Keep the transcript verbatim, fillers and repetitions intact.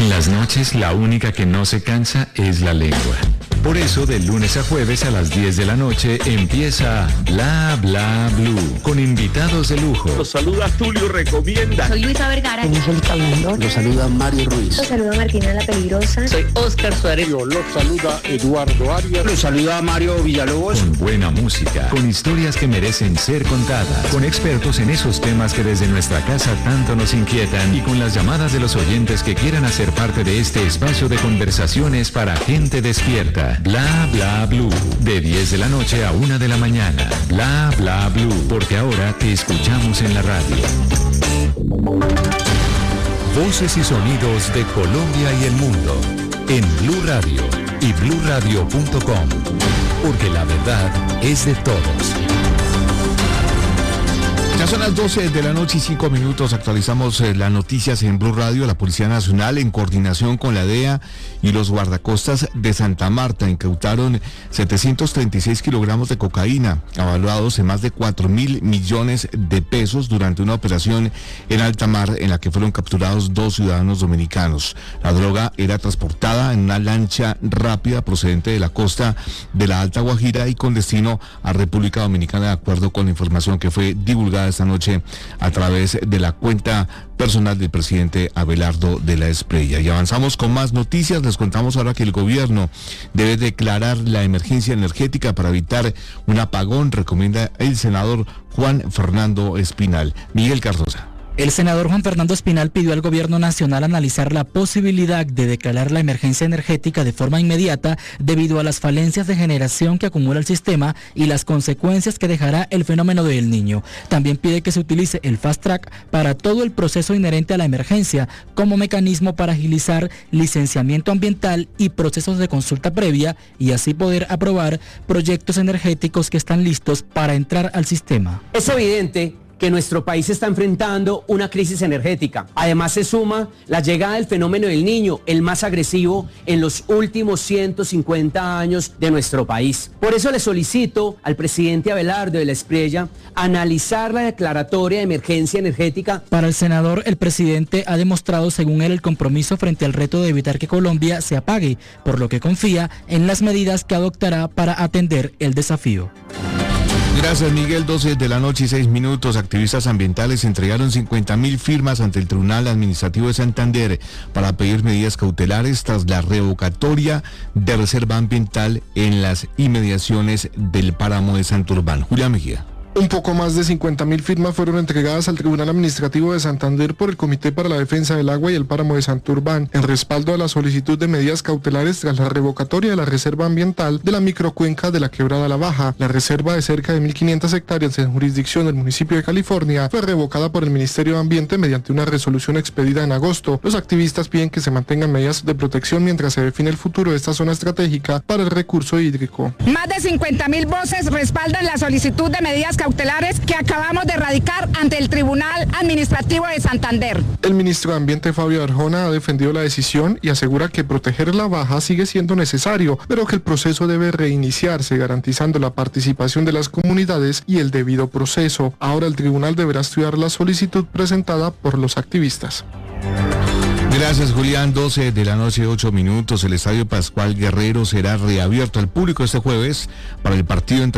En las noches, la única que no se cansa es la lengua. Por eso, de lunes a jueves a las diez de la noche empieza Bla Bla Blue, con invitados de lujo. Los saluda Tulio Recomienda. Soy Luisa Vergara. Los saluda Mario Ruiz. Los saluda Martina La Peligrosa. Soy Oscar Suárez. Los saluda Eduardo Arias. Los saluda Mario Villalobos. Con buena música, con historias que merecen ser contadas, con expertos en esos temas que desde nuestra casa tanto nos inquietan y con las llamadas de los oyentes que quieran hacer parte de este espacio de conversaciones para gente despierta. Bla Bla Blue, de diez de la noche a una de la mañana. Bla Bla Blue, porque ahora te escuchamos en la radio. Voces y sonidos de Colombia y el mundo en Blue Radio y blue radio punto com, porque la verdad es de todos. Ya son las doce de la noche y cinco minutos. Actualizamos eh, las noticias en Blue Radio. La Policía Nacional, en coordinación con la D E A y los guardacostas de Santa Marta, incautaron setecientos treinta y seis kilogramos de cocaína, avaluados en más de cuatro mil millones de pesos, durante una operación en alta mar en la que fueron capturados dos ciudadanos dominicanos. La droga era transportada en una lancha rápida procedente de la costa de la Alta Guajira y con destino a República Dominicana, de acuerdo con la información que fue divulgada esta noche a través de la cuenta personal del presidente Abelardo de la Espriella. Y avanzamos con más noticias. Les contamos ahora que el gobierno debe declarar la emergencia energética para evitar un apagón, recomienda el senador Juan Fernando Espinal. Miguel Cardosa. El senador Juan Fernando Espinal pidió al gobierno nacional analizar la posibilidad de declarar la emergencia energética de forma inmediata debido a las falencias de generación que acumula el sistema y las consecuencias que dejará el fenómeno de El Niño. También pide que se utilice el fast track para todo el proceso inherente a la emergencia como mecanismo para agilizar licenciamiento ambiental y procesos de consulta previa y así poder aprobar proyectos energéticos que están listos para entrar al sistema. Es evidente que nuestro país está enfrentando una crisis energética. Además se suma la llegada del fenómeno del Niño, el más agresivo en los últimos ciento cincuenta años de nuestro país. Por eso le solicito al presidente Abelardo de la Espriella analizar la declaratoria de emergencia energética. Para el senador, el presidente ha demostrado, según él, el compromiso frente al reto de evitar que Colombia se apague, por lo que confía en las medidas que adoptará para atender el desafío. Gracias, Miguel. doce de la noche y seis minutos. Activistas ambientales entregaron cincuenta mil firmas ante el Tribunal Administrativo de Santander para pedir medidas cautelares tras la revocatoria de reserva ambiental en las inmediaciones del páramo de Santurbán. Julián Mejía. Un poco más de cincuenta mil firmas fueron entregadas al Tribunal Administrativo de Santander por el Comité para la Defensa del Agua y el Páramo de Santurbán, en respaldo a la solicitud de medidas cautelares tras la revocatoria de la reserva ambiental de la microcuenca de la Quebrada La Baja. La reserva de cerca de mil quinientas hectáreas en jurisdicción del municipio de California fue revocada por el Ministerio de Ambiente mediante una resolución expedida en agosto. Los activistas piden que se mantengan medidas de protección mientras se define el futuro de esta zona estratégica para el recurso hídrico. Más de cincuenta mil voces respaldan la solicitud de medidas cautelares que acabamos de radicar ante el Tribunal Administrativo de Santander. El ministro de Ambiente, Fabio Arjona, ha defendido la decisión y asegura que proteger la baja sigue siendo necesario, pero que el proceso debe reiniciarse garantizando la participación de las comunidades y el debido proceso. Ahora el tribunal deberá estudiar la solicitud presentada por los activistas. Gracias, Julián. doce de la noche, ocho minutos. El Estadio Pascual Guerrero será reabierto al público este jueves para el partido entre